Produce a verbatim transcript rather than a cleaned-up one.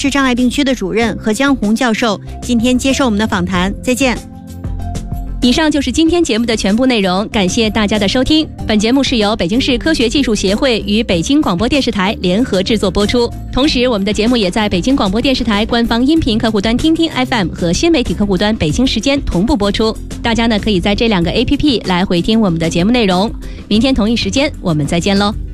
识障碍病区的主任何江红教授今天接受我们的访谈。再见。 以上就是今天节目的全部内容，感谢大家的收听。本节目是由北京市科学技术协会与北京广播电视台联合制作播出，同时我们的节目也在北京广播电视台官方音频客户端听听 F M 和新媒体客户端北京时间同步播出。大家呢可以在这两个 A P P 来回听我们的节目内容。明天同一时间我们再见喽。